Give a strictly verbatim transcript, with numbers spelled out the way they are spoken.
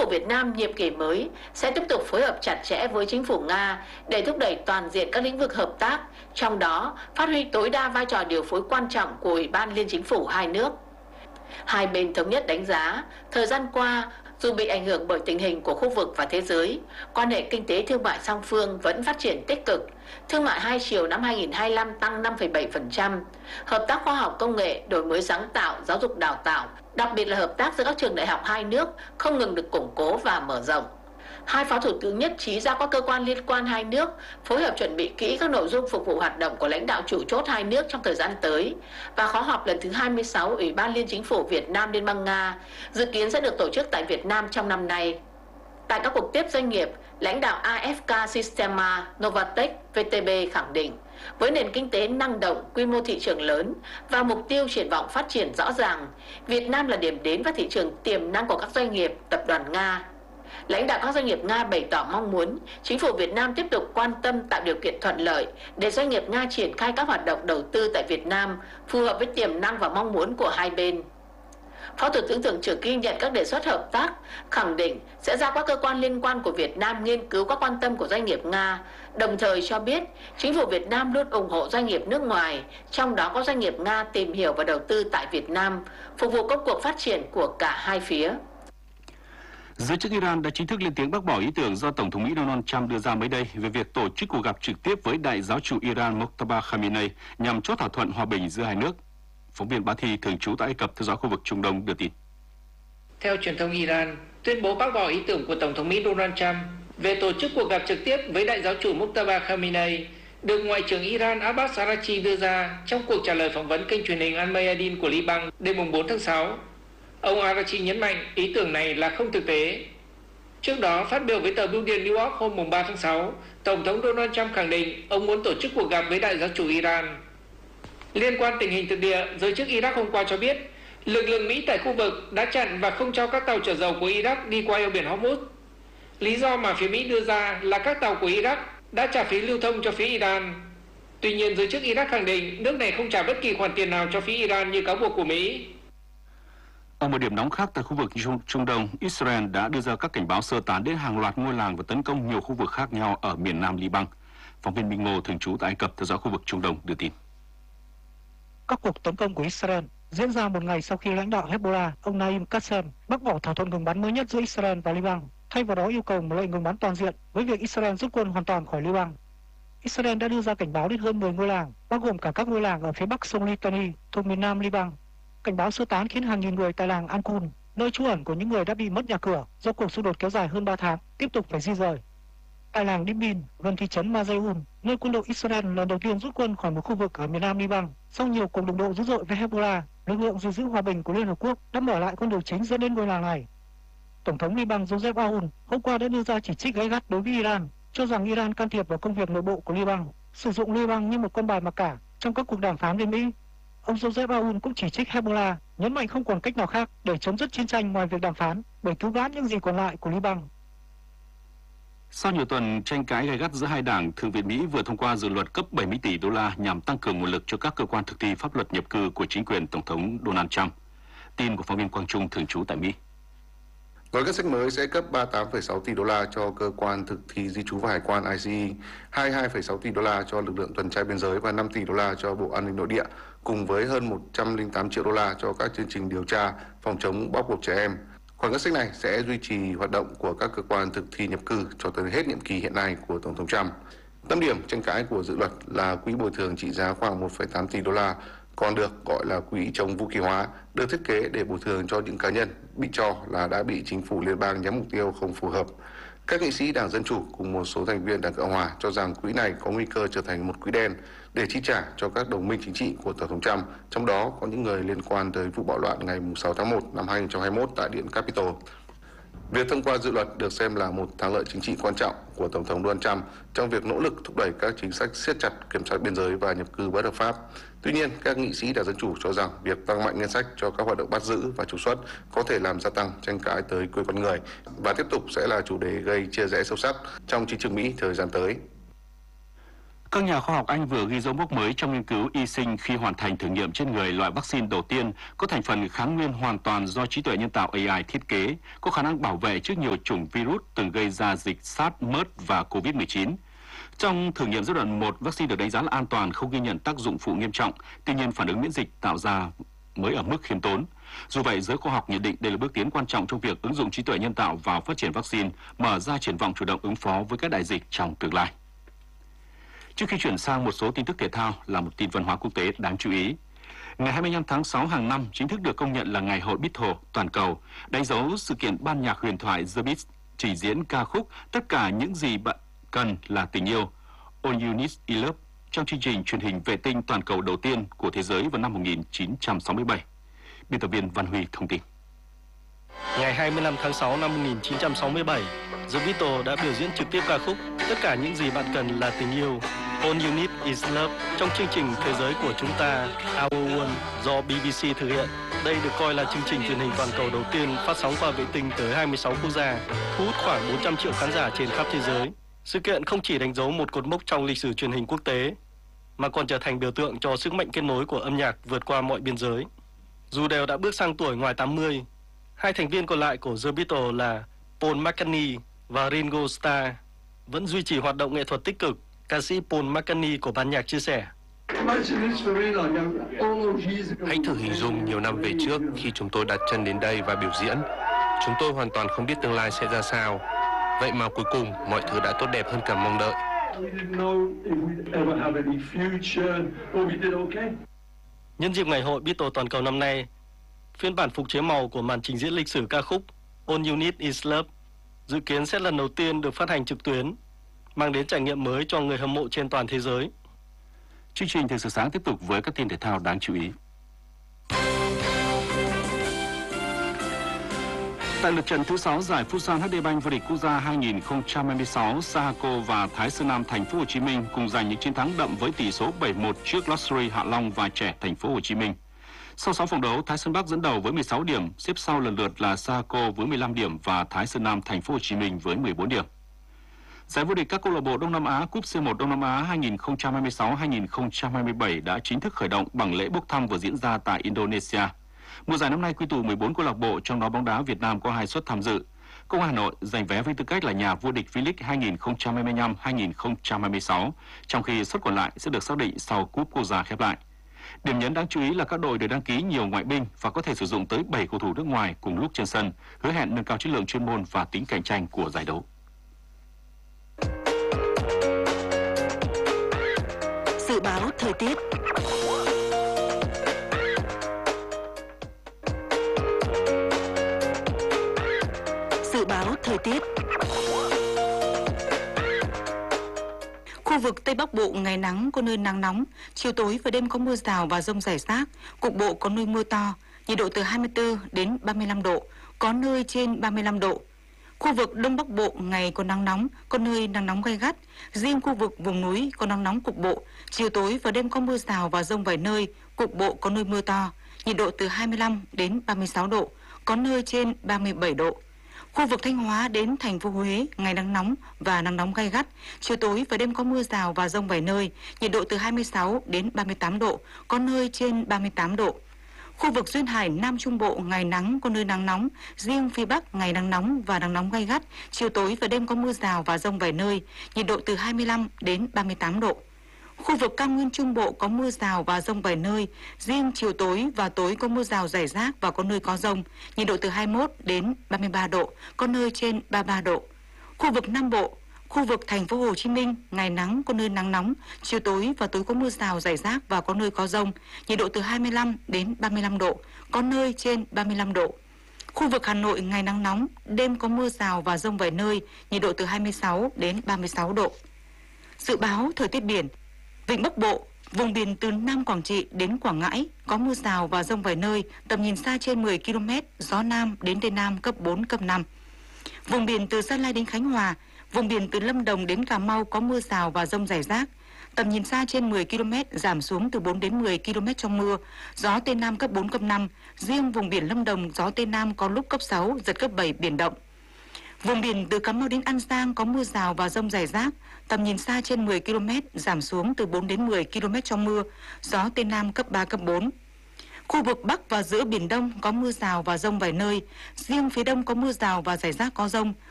phủ Việt Nam nhiệm kỳ mới sẽ tiếp tục phối hợp chặt chẽ với chính phủ Nga để thúc đẩy toàn diện các lĩnh vực hợp tác, trong đó phát huy tối đa vai trò điều phối quan trọng của Ủy ban Liên Chính phủ hai nước. Hai bên thống nhất đánh giá, thời gian qua, dù bị ảnh hưởng bởi tình hình của khu vực và thế giới, quan hệ kinh tế thương mại song phương vẫn phát triển tích cực. Thương mại hai chiều năm hai nghìn không trăm hai mươi lăm tăng năm phẩy bảy phần trăm, hợp tác khoa học công nghệ, đổi mới sáng tạo, giáo dục đào tạo, đặc biệt là hợp tác giữa các trường đại học hai nước không ngừng được củng cố và mở rộng. Hai phó thủ tướng nhất trí giao các cơ quan liên quan hai nước phối hợp chuẩn bị kỹ các nội dung phục vụ hoạt động của lãnh đạo chủ chốt hai nước trong thời gian tới, và khóa họp lần thứ hai mươi sáu Ủy ban Liên Chính phủ Việt Nam Liên bang Nga dự kiến sẽ được tổ chức tại Việt Nam trong năm nay. Tại các cuộc tiếp doanh nghiệp, lãnh đạo a ép ca Sistema, Novatech, vê tê bê khẳng định, với nền kinh tế năng động, quy mô thị trường lớn và mục tiêu triển vọng phát triển rõ ràng, Việt Nam là điểm đến và thị trường tiềm năng của các doanh nghiệp, tập đoàn Nga. Lãnh đạo các doanh nghiệp Nga bày tỏ mong muốn chính phủ Việt Nam tiếp tục quan tâm tạo điều kiện thuận lợi để doanh nghiệp Nga triển khai các hoạt động đầu tư tại Việt Nam phù hợp với tiềm năng và mong muốn của hai bên. Phó Thủ tướng Thường trực ghi nhận các đề xuất hợp tác, khẳng định sẽ giao các cơ quan liên quan của Việt Nam nghiên cứu các quan tâm của doanh nghiệp Nga, đồng thời cho biết chính phủ Việt Nam luôn ủng hộ doanh nghiệp nước ngoài, trong đó có doanh nghiệp Nga tìm hiểu và đầu tư tại Việt Nam, phục vụ công cuộc phát triển của cả hai phía. Giới chức Iran đã chính thức lên tiếng bác bỏ ý tưởng do Tổng thống Mỹ Donald Trump đưa ra mới đây về việc tổ chức cuộc gặp trực tiếp với đại giáo chủ Iran Mojtaba Khamenei nhằm chốt thỏa thuận hòa bình giữa hai nước. Phóng viên Bá Thi thường trú tại Ai Cập theo dõi khu vực Trung Đông đưa tin. Theo truyền thông Iran, tuyên bố bác bỏ ý tưởng của Tổng thống Mỹ Donald Trump về tổ chức cuộc gặp trực tiếp với đại giáo chủ Mojtaba Khamenei được Ngoại trưởng Iran Abbas Araghchi đưa ra trong cuộc trả lời phỏng vấn kênh truyền hình Al Mayadeen của Liban đêm bốn tháng sáu. Ông Araghchi nhấn mạnh ý tưởng này là không thực tế. Trước đó, phát biểu với tờ Bưu điện New York hôm ba tháng sáu, Tổng thống Donald Trump khẳng định ông muốn tổ chức cuộc gặp với đại giáo chủ Iran. Liên quan tình hình thực địa, giới chức Iraq hôm qua cho biết lực lượng Mỹ tại khu vực đã chặn và không cho các tàu chở dầu của Iraq đi qua eo biển Hormuz. Lý do mà phía Mỹ đưa ra là các tàu của Iraq đã trả phí lưu thông cho phía Iran. Tuy nhiên, giới chức Iraq khẳng định nước này không trả bất kỳ khoản tiền nào cho phía Iran như cáo buộc của Mỹ. Ở một điểm nóng khác tại khu vực Trung, Trung Đông, Israel đã đưa ra các cảnh báo sơ tán đến hàng loạt ngôi làng và tấn công nhiều khu vực khác nhau ở miền nam Liban. Phóng viên Minh Ngô thường trú tại Ai Cập theo dõi khu vực Trung Đông đưa tin. Các cuộc tấn công của Israel diễn ra một ngày sau khi lãnh đạo Hezbollah, ông Naim Qassem, bác bỏ thỏa thuận ngừng bắn mới nhất giữa Israel và Liban, thay vào đó yêu cầu một lệnh ngừng bắn toàn diện với việc Israel rút quân hoàn toàn khỏi Liban. Israel đã đưa ra cảnh báo đến hơn mười ngôi làng, bao gồm cả các ngôi làng ở phía bắc sông Litani thuộc miền nam Liban. Cảnh báo sơ tán khiến hàng nghìn người tại làng Al-Qun, nơi trú ẩn của những người đã bị mất nhà cửa do cuộc xung đột kéo dài hơn ba tháng, tiếp tục phải di rời. Tại làng Dibin, gần thị trấn Mazeun, nơi quân đội Israel lần đầu tiên rút quân khỏi một khu vực ở miền nam Liban, sau nhiều cuộc đụng độ dữ dội với Hezbollah, lực lượng gìn giữ hòa bình của Liên Hợp Quốc đã mở lại con đường chính dẫn đến ngôi làng này. Tổng thống Liban Joseph Aoun hôm qua đã đưa ra chỉ trích gay gắt đối với Iran, cho rằng Iran can thiệp vào công việc nội bộ của Liban, sử dụng Liban như một con bài mặc cả trong các cuộc đàm phán với Mỹ. Ông Joseph Aoun cũng chỉ trích Hezbollah, nhấn mạnh không còn cách nào khác để chấm dứt chiến tranh ngoài việc đàm phán để cứu vãn những gì còn lại của Liban. Sau nhiều tuần tranh cãi gay gắt giữa hai đảng, Thượng viện Mỹ vừa thông qua dự luật cấp bảy mươi tỷ đô la nhằm tăng cường nguồn lực cho các cơ quan thực thi pháp luật nhập cư của chính quyền Tổng thống Donald Trump. Tin của phóng viên Quang Trung thường trú tại Mỹ. Gói ngân sách mới sẽ cấp ba mươi tám phẩy sáu tỷ đô la cho cơ quan thực thi di trú và hải quan I C E, hai mươi hai phẩy sáu tỷ đô la cho lực lượng tuần tra biên giới và năm tỷ đô la cho Bộ An ninh Nội địa, cùng với hơn một trăm lẻ tám triệu đô la cho các chương trình điều tra, phòng chống bóc lột trẻ em. Khoản ngân sách này sẽ duy trì hoạt động của các cơ quan thực thi nhập cư cho tới hết nhiệm kỳ hiện nay của Tổng thống Trump. Tâm điểm tranh cãi của dự luật là quỹ bồi thường trị giá khoảng một phẩy tám tỷ đô la, còn được gọi là quỹ chống vũ khí hóa, được thiết kế để bồi thường cho những cá nhân bị cho là đã bị chính phủ liên bang nhắm mục tiêu không phù hợp. Các nghị sĩ Đảng Dân Chủ cùng một số thành viên Đảng Cộng Hòa cho rằng quỹ này có nguy cơ trở thành một quỹ đen để chi trả cho các đồng minh chính trị của Tổng thống Trump, trong đó có những người liên quan tới vụ bạo loạn ngày sáu tháng một năm hai nghìn không trăm hai mươi mốt tại Điện Capitol. Việc thông qua dự luật được xem là một thắng lợi chính trị quan trọng của Tổng thống Donald Trump trong việc nỗ lực thúc đẩy các chính sách siết chặt kiểm soát biên giới và nhập cư bất hợp pháp. Tuy nhiên, các nghị sĩ Đảng Dân Chủ cho rằng việc tăng mạnh ngân sách cho các hoạt động bắt giữ và trục xuất có thể làm gia tăng tranh cãi tới quyền con người và tiếp tục sẽ là chủ đề gây chia rẽ sâu sắc trong chính trường Mỹ thời gian tới. Các nhà khoa học Anh vừa ghi dấu mốc mới trong nghiên cứu y sinh khi hoàn thành thử nghiệm trên người loại vaccine đầu tiên có thành phần kháng nguyên hoàn toàn do trí tuệ nhân tạo A I thiết kế, có khả năng bảo vệ trước nhiều chủng virus từng gây ra dịch SARS, MERS và covid mười chín. Trong thử nghiệm giai đoạn một, vaccine được đánh giá là an toàn, không ghi nhận tác dụng phụ nghiêm trọng, tuy nhiên phản ứng miễn dịch tạo ra mới ở mức khiêm tốn. Dù vậy, giới khoa học nhận định đây là bước tiến quan trọng trong việc ứng dụng trí tuệ nhân tạo vào phát triển vaccine, mở ra triển vọng chủ động ứng phó với các đại dịch trong tương lai. Trước khi chuyển sang một số tin tức thể thao là một tin văn hóa quốc tế đáng chú ý. Ngày hai mươi lăm tháng sáu hàng năm chính thức được công nhận là Ngày hội Beatles toàn cầu, đánh dấu sự kiện ban nhạc huyền thoại The Beatles trình diễn ca khúc Tất cả những gì bạn cần là tình yêu, All You Need Is Love trong chương trình truyền hình vệ tinh toàn cầu đầu tiên của thế giới vào năm một nghìn chín trăm sáu mươi bảy. Biên tập viên Văn Huy thông tin. Ngày hai mươi lăm tháng sáu năm một nghìn chín trăm sáu mươi bảy, The Beatles đã biểu diễn trực tiếp ca khúc Tất cả những gì bạn cần là tình yêu, All You Need Is Love trong chương trình Thế giới của chúng ta, Our World do B B C thực hiện. Đây được coi là chương trình truyền hình toàn cầu đầu tiên phát sóng qua vệ tinh tới hai mươi sáu quốc gia, thu hút khoảng bốn trăm triệu khán giả trên khắp thế giới. Sự kiện không chỉ đánh dấu một cột mốc trong lịch sử truyền hình quốc tế, mà còn trở thành biểu tượng cho sức mạnh kết nối của âm nhạc vượt qua mọi biên giới. Dù đều đã bước sang tuổi ngoài tám mươi, hai thành viên còn lại của The Beatles là Paul McCartney và Ringo Starr vẫn duy trì hoạt động nghệ thuật tích cực. Ca sĩ Paul McCartney của ban nhạc chia sẻ: Hãy thử hình dung nhiều năm về trước khi chúng tôi đặt chân đến đây và biểu diễn. Chúng tôi hoàn toàn không biết tương lai sẽ ra sao. Vậy mà cuối cùng mọi thứ đã tốt đẹp hơn cả mong đợi. Nhân dịp ngày hội Beatles toàn cầu năm nay, phiên bản phục chế màu của màn trình diễn lịch sử ca khúc All You Need Is Love dự kiến sẽ lần đầu tiên được phát hành trực tuyến, mang đến trải nghiệm mới cho người hâm mộ trên toàn thế giới. Chương trình Thời sự sáng tiếp tục với các tin thể thao đáng chú ý. Tại lượt trận thứ sáu giải Futsal hát đê Bank vô địch quốc gia hai nghìn không trăm hai mươi sáu, Sahako và Thái Sơn Nam Thành phố Hồ Chí Minh cùng giành những chiến thắng đậm với tỷ số bảy một trước Luxury Hạ Long và Trẻ Thành phố Hồ Chí Minh. Sau sáu vòng đấu, Thái Sơn Bắc dẫn đầu với mười sáu điểm, xếp sau lần lượt là Sahako với mười lăm điểm và Thái Sơn Nam Thành phố Hồ Chí Minh với mười bốn điểm. Giải vô địch các câu lạc bộ Đông Nam Á Cúp C một Đông Nam Á hai nghìn không trăm hai mươi sáu hai nghìn không trăm hai mươi bảy đã chính thức khởi động bằng lễ bốc thăm vừa diễn ra tại Indonesia. Mùa giải năm nay quy tụ mười bốn câu lạc bộ, trong đó bóng đá Việt Nam có hai suất tham dự. Công an Hà Nội giành vé với tư cách là nhà vô địch V-League hai nghìn không trăm hai mươi lăm hai nghìn không trăm hai mươi sáu, trong khi suất còn lại sẽ được xác định sau cúp quốc gia khép lại. Điểm nhấn đáng chú ý là các đội đều đăng ký nhiều ngoại binh và có thể sử dụng tới bảy cầu thủ nước ngoài cùng lúc trên sân, hứa hẹn nâng cao chất lượng chuyên môn và tính cạnh tranh của giải đấu. Dự báo thời tiết. Dự báo thời tiết. Khu vực Tây Bắc Bộ ngày nắng, có nơi nắng nóng, chiều tối và đêm có mưa rào và dông rải rác, cục bộ có nơi mưa to, nhiệt độ từ hai mươi tư đến ba mươi lăm độ, có nơi trên ba mươi lăm độ. Khu vực Đông Bắc Bộ ngày có nắng nóng, có nơi nắng nóng gay gắt, riêng khu vực vùng núi có nắng nóng cục bộ, chiều tối và đêm có mưa rào và dông vài nơi, cục bộ có nơi mưa to, nhiệt độ từ hai mươi lăm đến ba mươi sáu độ, có nơi trên ba mươi bảy độ. Khu vực Thanh Hóa đến thành phố Huế ngày nắng nóng và nắng nóng gay gắt, chiều tối và đêm có mưa rào và dông vài nơi, nhiệt độ từ hai mươi sáu đến ba mươi tám độ, có nơi trên ba mươi tám độ. Khu vực Duyên Hải Nam Trung Bộ ngày nắng, có nơi nắng nóng, riêng phía Bắc ngày nắng nóng và nắng nóng gay gắt, chiều tối và đêm có mưa rào và dông vài nơi, nhiệt độ từ hai mươi lăm đến ba mươi tám độ. Khu vực Cao Nguyên Trung Bộ có mưa rào và dông vài nơi, riêng chiều tối và tối có mưa rào rải rác và có nơi có dông, nhiệt độ từ hai mươi mốt đến ba mươi ba độ, có nơi trên ba mươi ba độ. Khu vực Nam Bộ, khu vực Thành phố Hồ Chí Minh ngày nắng, có nơi nắng nóng, chiều tối và tối có mưa rào rải rác và có nơi có dông, nhiệt độ từ hai mươi lăm đến ba mươi lăm độ, có nơi trên ba mươi lăm độ. Khu vực Hà Nội ngày nắng nóng, đêm có mưa rào và dông vài nơi, nhiệt độ từ hai mươi sáu đến ba mươi sáu độ. Dự báo thời tiết biển. Vịnh Bắc Bộ, vùng biển từ Nam Quảng Trị đến Quảng Ngãi có mưa rào và dông vài nơi, tầm nhìn xa trên mười ki lô mét, gió Nam đến Tây Nam cấp bốn, cấp năm. Vùng biển từ Gia Lai đến Khánh Hòa, vùng biển từ Lâm Đồng đến Cà Mau có mưa rào và dông rải rác, tầm nhìn xa trên mười ki lô mét, giảm xuống từ bốn đến mười ki lô mét trong mưa, gió Tây Nam cấp bốn, cấp năm, riêng vùng biển Lâm Đồng gió Tây Nam có lúc cấp sáu, giật cấp bảy, biển động. Vùng biển từ Cà Mau đến An Giang có mưa rào và dông rải rác, tầm nhìn xa trên mười ki lô mét, giảm xuống từ bốn đến mười ki lô mét trong mưa, gió Tây Nam cấp ba, cấp bốn. Khu vực Bắc và giữa Biển Đông có mưa rào và dông vài nơi, riêng phía Đông có mưa rào và rải rác có dông,